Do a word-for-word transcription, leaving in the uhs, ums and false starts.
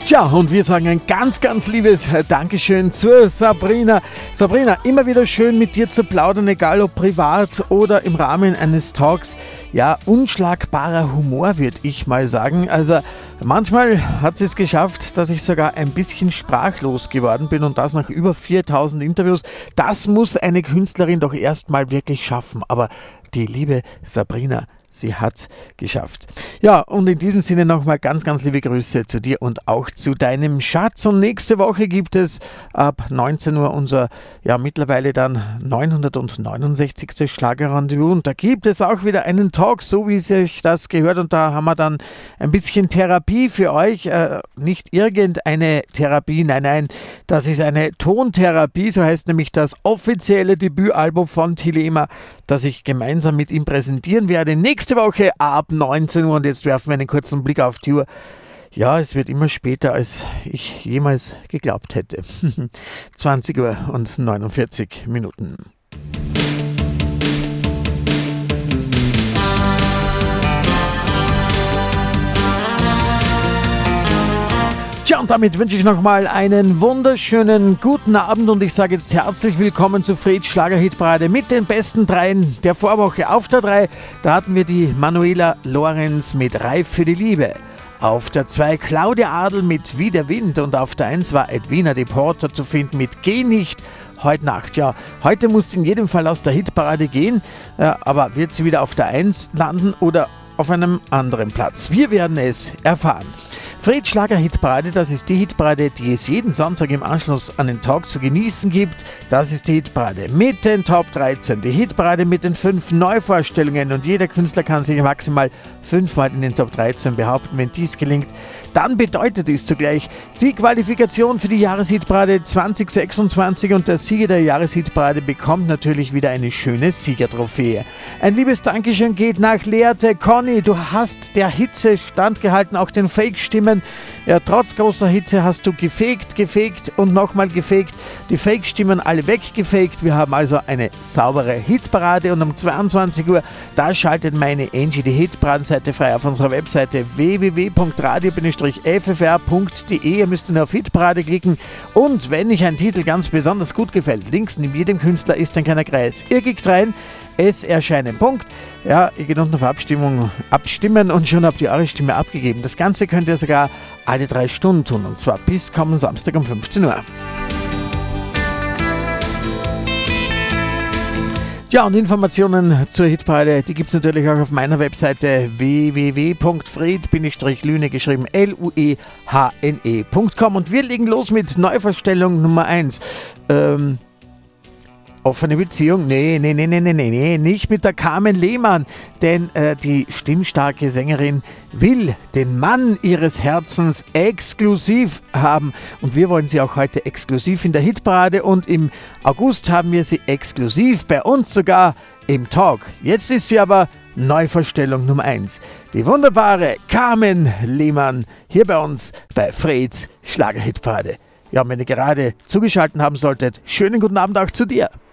Tja, und wir sagen ein ganz, ganz liebes Dankeschön zur Sabrina. Sabrina, immer wieder schön mit dir zu plaudern, egal ob privat oder im Rahmen eines Talks. Ja, unschlagbarer Humor, würde ich mal sagen. Also manchmal hat sie es geschafft, dass ich sogar ein bisschen sprachlos geworden bin und das nach über viertausend Interviews. Das muss eine Künstlerin doch erstmal wirklich schaffen. Aber die liebe Sabrina, sie hat's geschafft. Ja, und in diesem Sinne nochmal ganz, ganz liebe Grüße zu dir und auch zu deinem Schatz. Und nächste Woche gibt es ab neunzehn Uhr unser, ja mittlerweile dann neunhundertneunundsechzigste Schlagerrendezvous. Und da gibt es auch wieder einen Talk, so wie sich das gehört. Und da haben wir dann ein bisschen Therapie für euch. Äh, nicht irgendeine Therapie, nein, nein, das ist eine Tontherapie. So heißt nämlich das offizielle Debütalbum von Thelema, das ich gemeinsam mit ihm präsentieren werde. Nächste Woche ab neunzehn Uhr und jetzt werfen wir einen kurzen Blick auf die Uhr. Ja, es wird immer später, als ich jemals geglaubt hätte. zwanzig Uhr und neunundvierzig Minuten. Tja, und damit wünsche ich nochmal einen wunderschönen guten Abend und ich sage jetzt herzlich willkommen zu Freds Schlagerhitparade mit den besten Dreien der Vorwoche. Auf der drei, da hatten wir die Manuela Lorenz mit Reif für die Liebe. Auf der zwei Claudia Adl mit Wie der Wind und auf der eins war Edwina Deporter zu finden mit Geh nicht heute Nacht. Ja, heute muss sie in jedem Fall aus der Hitparade gehen, aber wird sie wieder auf der eins landen oder auf einem anderen Platz? Wir werden es erfahren. Freds Schlager-Hitparade, das ist die Hitparade, die es jeden Sonntag im Anschluss an den Talk zu genießen gibt. Das ist die Hitparade mit den Top dreizehn, die Hitparade mit den fünf Neuvorstellungen und jeder Künstler kann sich maximal fünfmal in den Top dreizehn behaupten. Wenn dies gelingt, dann bedeutet es zugleich die Qualifikation für die Jahreshitparade zwanzig sechsundzwanzig und der Sieger der Jahreshitparade bekommt natürlich wieder eine schöne Siegertrophäe. Ein liebes Dankeschön geht nach Leerte. Conny, du hast der Hitze standgehalten, auch den Fake-Stimmen. Ja, trotz großer Hitze hast du gefegt, gefegt und nochmal gefegt. Die Fake-Stimmen alle weggefegt. Wir haben also eine saubere Hitparade und um zweiundzwanzig Uhr, da schaltet meine Angie die Hitparadenseite frei auf unserer Webseite w w w punkt radio f f r punkt d e. Ihr müsst nur auf Hitparade klicken und wenn euch ein Titel ganz besonders gut gefällt, links neben jedem Künstler ist ein kleiner Kreis. Ihr klickt rein, es erscheinen. Punkt. Ja, ihr geht unten auf Abstimmung abstimmen und schon habt ihr eure Stimme abgegeben. Das Ganze könnt ihr sogar alle drei Stunden tun und zwar bis kommenden Samstag um fünfzehn Uhr. Ja, und Informationen zur Hitparade, die gibt es natürlich auch auf meiner Webseite w w w punkt fred-lüne geschrieben L U E H N E punkt com und wir legen los mit Neuvorstellung Nummer eins. Ähm, offene Beziehung? Nee, nee, nee, nee, nee, nee, nee, nicht mit der Carmen Lehmann, denn äh, die stimmstarke Sängerin will den Mann ihres Herzens exklusiv haben und wir wollen sie auch heute exklusiv in der Hitparade und im August haben wir sie exklusiv bei uns sogar im Talk. Jetzt ist sie aber Neuvorstellung Nummer eins. Die wunderbare Carmen Lehmann hier bei uns bei Freds Schlagerhitparade. Ja, und wenn ihr gerade zugeschaltet haben solltet, schönen guten Abend auch zu dir.